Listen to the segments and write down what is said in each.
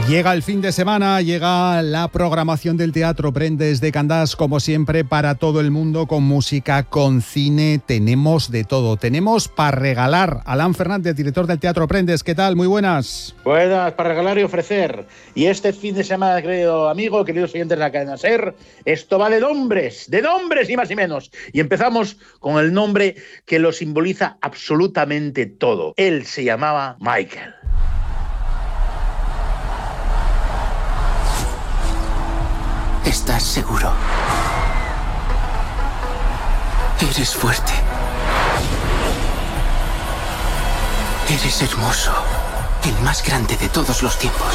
Llega el fin de semana, llega la programación del Teatro Prendes de Candás, como siempre, para todo el mundo, con música, con cine, tenemos de todo. Tenemos para regalar. Alan Fernández, director del Teatro Prendes, ¿qué tal? Muy buenas. Buenas, para regalar y ofrecer. Y este fin de semana, querido amigo, queridos oyentes de la cadena SER, esto va de nombres y más y menos. Y empezamos con el nombre que lo simboliza absolutamente todo. Él se llamaba Michael. ¿Estás seguro? Eres fuerte. Eres hermoso. El más grande de todos los tiempos.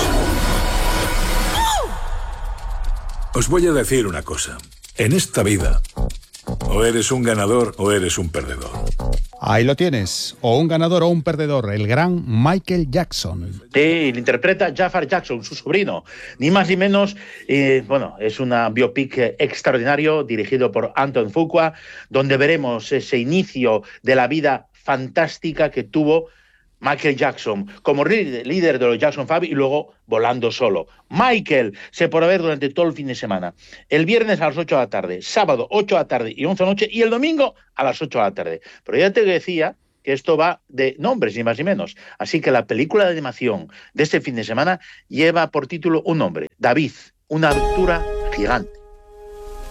Os voy a decir una cosa. En esta vida, o eres un ganador o eres un perdedor. Ahí lo tienes, o un ganador o un perdedor, el gran Michael Jackson. Sí, lo interpreta Jafar Jackson, su sobrino, ni más ni menos. Es una biopic extraordinario dirigido por Anton Fuqua, donde veremos ese inicio de la vida fantástica que tuvo Michael Jackson como líder de los Jackson 5 y luego volando solo. Michael se podrá ver durante todo el fin de semana. El viernes a las 8 de la tarde, sábado 8 de la tarde y 11 de la noche, y el domingo a las 8 de la tarde. Pero ya te decía que esto va de nombres, ni más ni menos. Así que la película de animación de este fin de semana lleva por título un nombre: David, una aventura gigante.